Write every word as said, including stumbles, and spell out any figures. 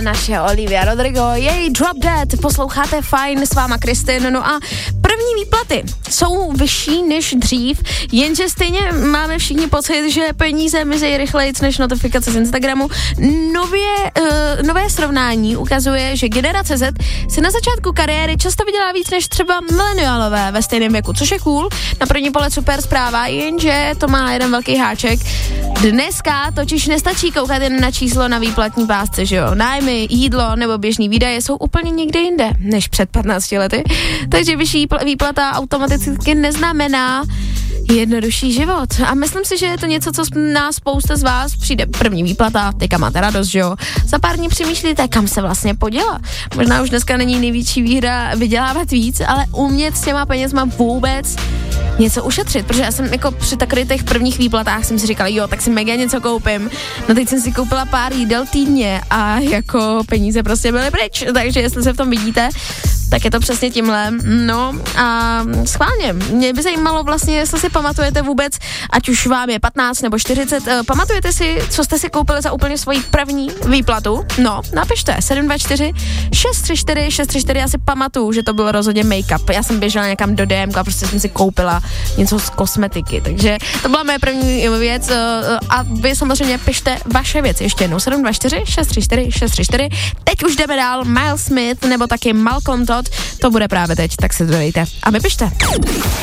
Naše Olivia Rodrigo, její Drop Dead, posloucháte Fajn, s váma Kristin, no a první výplaty jsou vyšší než dřív, jenže stejně máme všichni pocit, že peníze mizí rychlejc než notifikace z Instagramu. Nově, uh, nové srovnání ukazuje, že generace Z si na začátku kariéry často vydělá víc než třeba mileniálové ve stejném věku, což je cool, na první pohled super zpráva, jenže to má jeden velký háček. Dneska totiž nestačí koukat jen na číslo na výplatní pásce, že jo, nájmy, jídlo nebo běžný výdaje jsou úplně někde jinde než před patnácti lety, takže vyšší výplata automaticky neznamená jednodušší život. A myslím si, že je to něco, co na spousta z vás přijde první výplata, teďka máte radost, že jo. Za pár dní přemýšlíte, kam se vlastně poděla. Možná už dneska není největší výhra vydělávat víc, ale umět s těma penězma vůbec něco ušetřit, protože já jsem jako při takových těch prvních výplatách jsem si říkala, jo, tak si mega něco koupím. No teď jsem si koupila pár jídel týdně a jako peníze prostě byly pryč, takže jestli se v tom vidíte, tak je to přesně tímhle. No a schválně, mě by zajímalo vlastně, jestli si pamatujete vůbec, ať už vám je patnáct nebo čtyřicet, uh, pamatujete si, co jste si koupili za úplně svoji první výplatu? No, napište, sedm dva čtyři šest tři čtyři šest tři čtyři, já si pamatuju, že to bylo rozhodně make-up. Já jsem běžela někam do D M a prostě jsem si koupila něco z kosmetiky, takže to byla moje první věc uh, a vy samozřejmě pište vaše věci ještě jednou, sedm dva čtyři šest tři čtyři šest tři čtyři. Teď už jdeme dál, Miles Smith nebo taky Malcolm Todd, to bude právě teď, tak se dodejte a vypište.